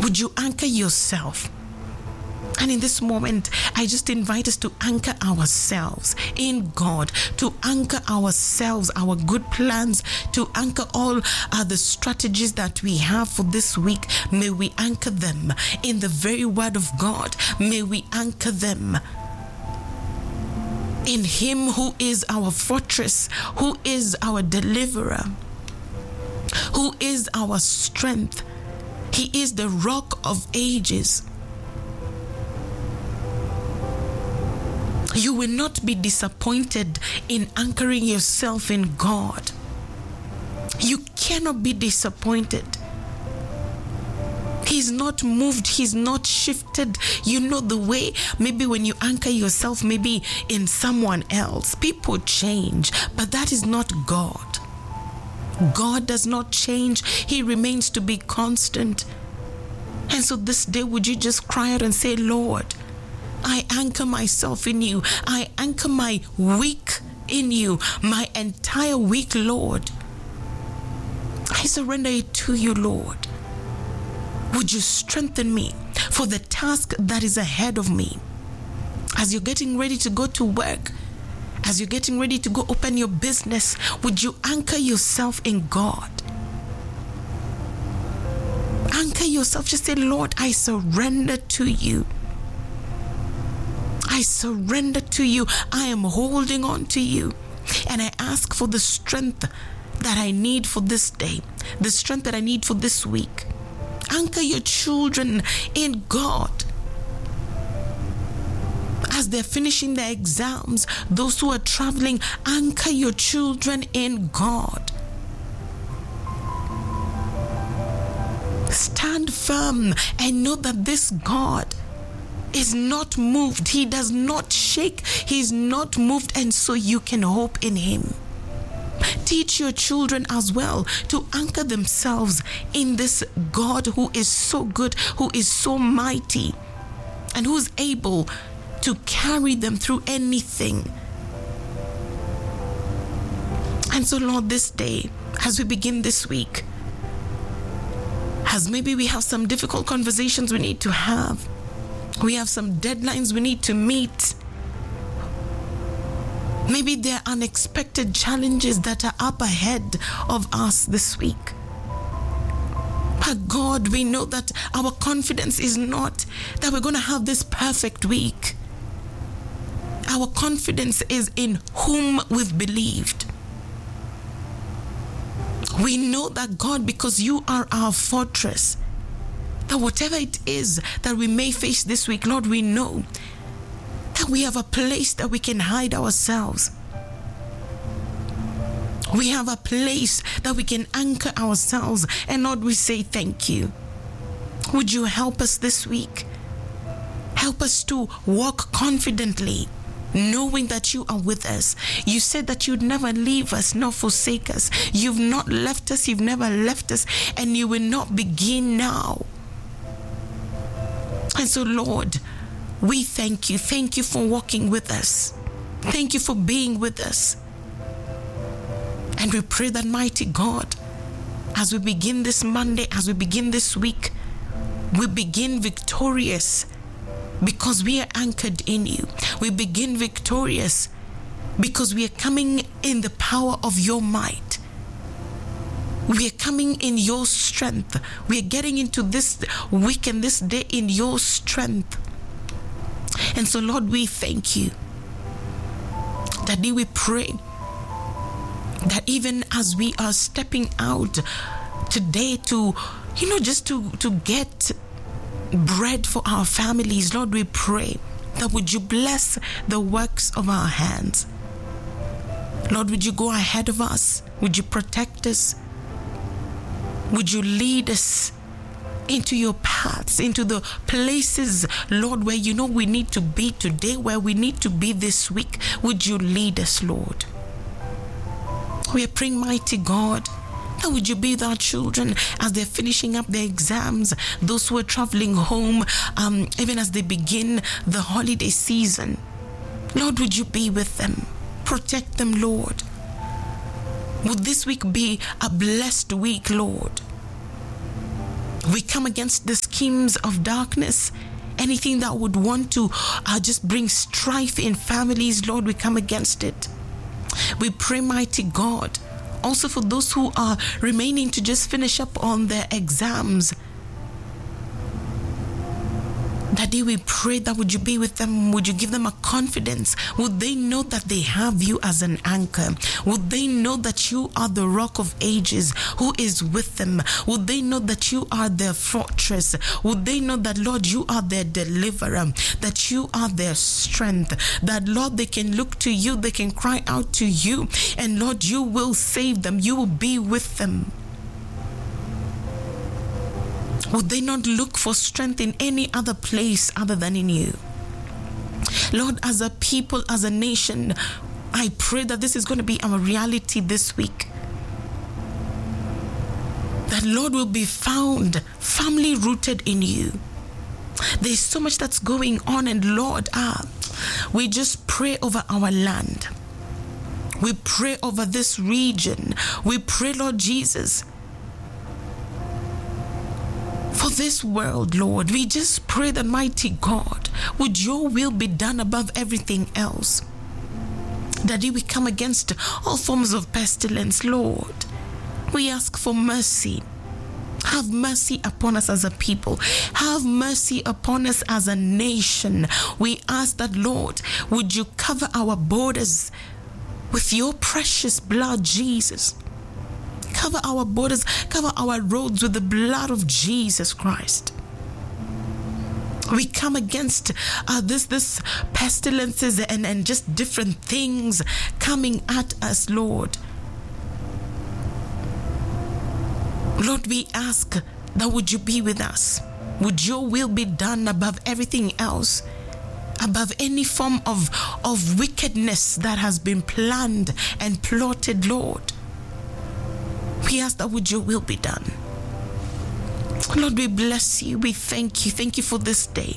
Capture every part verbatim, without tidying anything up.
Would you anchor yourself? And in this moment, I just invite us to anchor ourselves in God, to anchor ourselves, our good plans, to anchor all uh, the strategies that we have for this week. May we anchor them in the very word of God. May we anchor them in Him who is our fortress, who is our deliverer, who is our strength. He is the rock of ages. You will not be disappointed in anchoring yourself in God. You cannot be disappointed. He's not moved. He's not shifted. You know the way, maybe when you anchor yourself, maybe in someone else, people change, but that is not God. God does not change. He remains to be constant. And so this day, would you just cry out and say, Lord, I anchor myself in you. I anchor my week in you, my entire week, Lord. I surrender it to you, Lord. Would you strengthen me for the task that is ahead of me? As you're getting ready to go to work, as you're getting ready to go open your business, would you anchor yourself in God? Anchor yourself. Just say, Lord, I surrender to you. I surrender to you. I am holding on to you. And I ask for the strength that I need for this day, the strength that I need for this week. Anchor your children in God. As they're finishing their exams, those who are traveling, anchor your children in God. Stand firm and know that this God is not moved. He does not shake. He's not moved, and so you can hope in Him. Teach your children as well to anchor themselves in this God who is so good, who is so mighty, and who's able to carry them through anything. And so, Lord, this day, as we begin this week, as maybe we have some difficult conversations we need to have, we have some deadlines we need to meet. Maybe there are unexpected challenges that are up ahead of us this week. But God, we know that our confidence is not that we're going to have this perfect week. Our confidence is in whom we've believed. We know that, God, because you are our fortress, that whatever it is that we may face this week, Lord, we know that we have a place that we can hide ourselves. We have a place that we can anchor ourselves. And Lord, we say thank you. Would you help us this week? Help us to walk confidently, knowing that you are with us. You said that you'd never leave us nor forsake us. You've not left us. You've never left us. And you will not begin now. And so, Lord, we thank you. Thank you for walking with us. Thank you for being with us. And we pray that, mighty God, as we begin this Monday, as we begin this week, we begin victorious because we are anchored in you. We begin victorious because we are coming in the power of your might. We are coming in your strength. We are getting into this week and this day in your strength. And so, Lord, we thank you. Daddy, we pray that even as we are stepping out today to, you know, just to, to get bread for our families, Lord, we pray that would you bless the works of our hands. Lord, would you go ahead of us? Would you protect us? Would you lead us into your paths, into the places, Lord, where you know we need to be today, where we need to be this week? Would you lead us, Lord? We are praying, mighty God, that would you be with our children as they're finishing up their exams, those who are traveling home, um, even as they begin the holiday season. Lord, would you be with them? Protect them, Lord. Would this week be a blessed week, Lord? We come against the schemes of darkness. Anything that would want to uh, just bring strife in families, Lord, we come against it. We pray, mighty God, also for those who are remaining to just finish up on their exams. Daddy, we pray that would you be with them? Would you give them a confidence? Would they know that they have you as an anchor? Would they know that you are the rock of ages who is with them? Would they know that you are their fortress? Would they know that, Lord, you are their deliverer, that you are their strength, that, Lord, they can look to you, they can cry out to you, and, Lord, you will save them, you will be with them? Would they not look for strength in any other place other than in you? Lord, as a people, as a nation, I pray that this is going to be our reality this week. That, Lord, will be found firmly rooted in you. There's so much that's going on, and Lord, ah, we just pray over our land. We pray over this region. We pray, Lord Jesus, for this world, Lord. We just pray that, mighty God, would your will be done above everything else. Daddy, we come against all forms of pestilence, Lord. We ask for mercy. Have mercy upon us as a people. Have mercy upon us as a nation. We ask that, Lord, would you cover our borders with your precious blood, Jesus. Cover our borders, cover our roads with the blood of Jesus Christ. We come against uh, this this pestilences and, and just different things coming at us, Lord. Lord, we ask that would you be with us? Would your will be done above everything else? Above any form of, of wickedness that has been planned and plotted, Lord. We ask that would your will be done. Lord, we bless you. We thank you. Thank you for this day.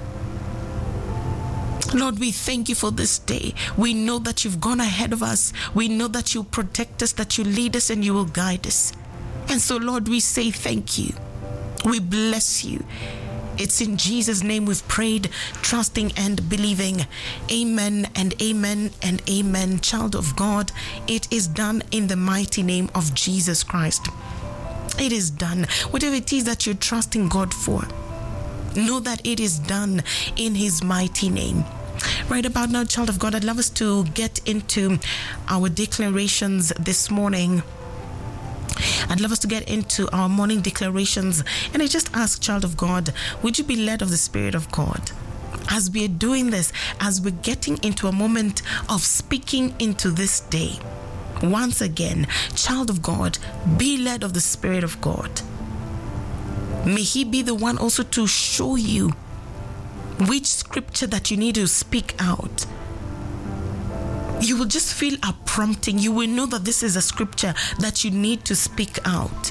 Lord, we thank you for this day. We know that you've gone ahead of us. We know that you protect us, that you lead us, and you will guide us. And so, Lord, we say thank you. We bless you. It's in Jesus' name we've prayed, trusting and believing. Amen and amen and amen. Child of God, it is done in the mighty name of Jesus Christ. It is done. Whatever it is that you're trusting God for, know that it is done in his mighty name. Right about now, child of God, I'd love us to get into our declarations this morning. I'd love us to get into our morning declarations. And I just ask, child of God, would you be led of the Spirit of God? As we are doing this, as we're getting into a moment of speaking into this day, once again, child of God, be led of the Spirit of God. May he be the one also to show you which scripture that you need to speak out. You will just feel a prompting. You will know that this is a scripture that you need to speak out.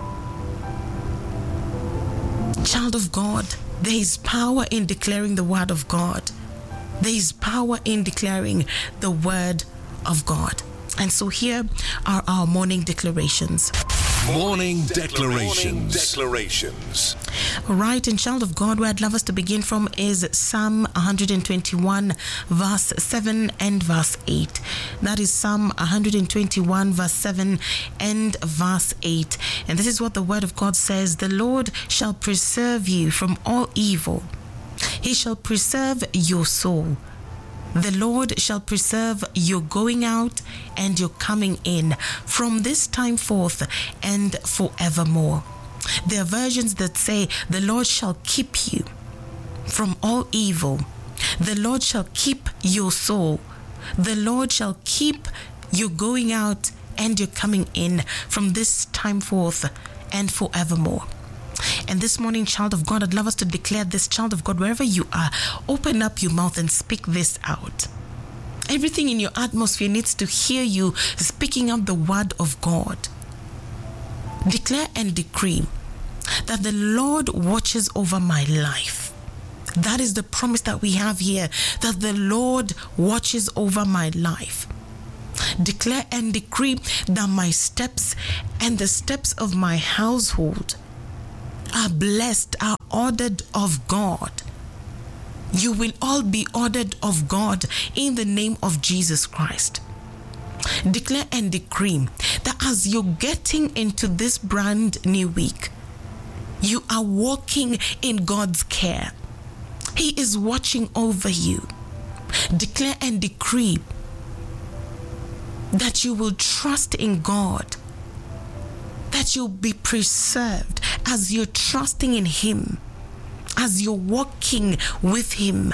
Child of God, there is power in declaring the word of God. There is power in declaring the word of God. And so here are our morning declarations. Morning declarations. Morning declarations. All right, and child of God, where I'd love us to begin from is Psalm one twenty-one, verse seven and verse eight. That is Psalm one twenty-one, verse seven and verse eight. And this is what the word of God says: the Lord shall preserve you from all evil. He shall preserve your soul. The Lord shall preserve your going out and your coming in from this time forth and forevermore. There are versions that say, the Lord shall keep you from all evil. The Lord shall keep your soul. The Lord shall keep your going out and your coming in from this time forth and forevermore. And this morning, child of God, I'd love us to declare this. Child of God, wherever you are, open up your mouth and speak this out. Everything in your atmosphere needs to hear you speaking out the word of God. Declare and decree that the Lord watches over my life. That is the promise that we have here, that the Lord watches over my life. Declare and decree that my steps and the steps of my household are blessed, are ordered of God. You will all be ordered of God in the name of Jesus Christ. Declare and decree that as you're getting into this brand new week, you are walking in God's care. He is watching over you. Declare and decree that you will trust in God, that you'll be preserved as you're trusting in Him, as you're walking with Him.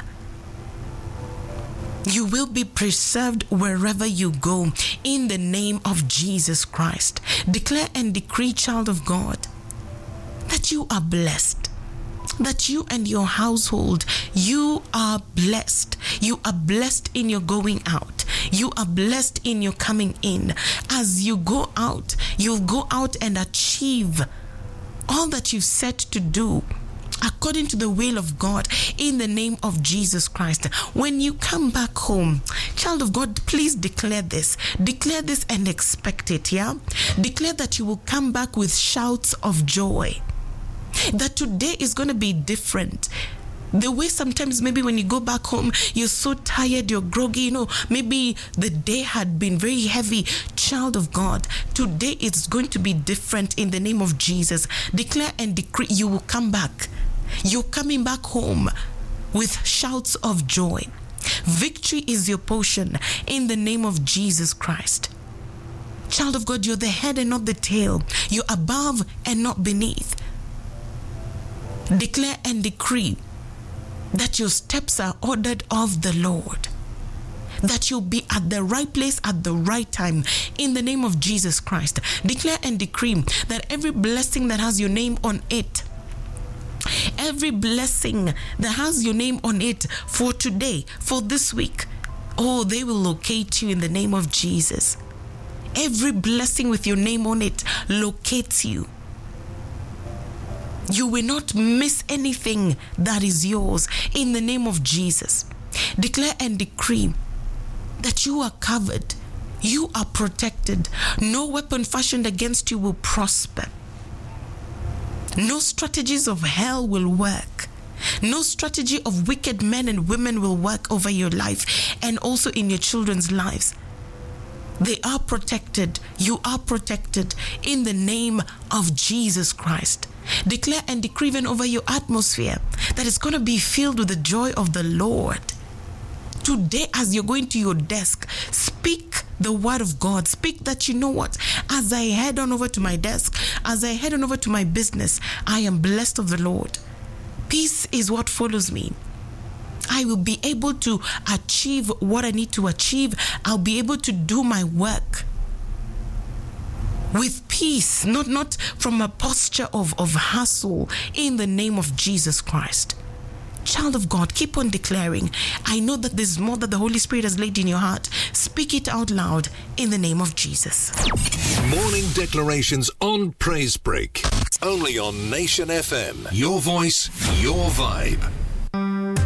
You will be preserved wherever you go in the name of Jesus Christ. Declare and decree, child of God, that you are blessed, that you and your household, you are blessed. You are blessed in your going out. You are blessed in your coming in. As you go out, you'll go out and achieve all that you've set to do according to the will of God in the name of Jesus Christ. When you come back home, child of God, please declare this. Declare this and expect it, yeah? Declare that you will come back with shouts of joy. That today is going to be different. The way sometimes maybe when you go back home, you're so tired, you're groggy, you know, maybe the day had been very heavy. Child of God, today it's going to be different in the name of Jesus. Declare and decree you will come back. You're coming back home with shouts of joy. Victory is your portion in the name of Jesus Christ. Child of God, you're the head and not the tail. You're above and not beneath. Declare and decree that your steps are ordered of the Lord, that you'll be at the right place at the right time in the name of Jesus Christ. Declare and decree that every blessing that has your name on it, every blessing that has your name on it for today, for this week, oh, they will locate you in the name of Jesus. Every blessing with your name on it locates you. You will not miss anything that is yours in the name of Jesus. Declare and decree that you are covered. You are protected. No weapon fashioned against you will prosper. No strategies of hell will work. No strategy of wicked men and women will work over your life and also in your children's lives. They are protected. You are protected in the name of Jesus Christ. Declare and decree even over your atmosphere that it's going to be filled with the joy of the Lord. Today, as you're going to your desk, speak the word of God. Speak that, you know what, as I head on over to my desk, as I head on over to my business, I am blessed of the Lord. Peace is what follows me. I will be able to achieve what I need to achieve. I'll be able to do my work with peace, not, not from a posture of, of hustle in the name of Jesus Christ. Child of God, keep on declaring. I know that there's more that the Holy Spirit has laid in your heart. Speak it out loud in the name of Jesus. Morning declarations on Praise Break. Only on Nation F M. Your voice, your vibe.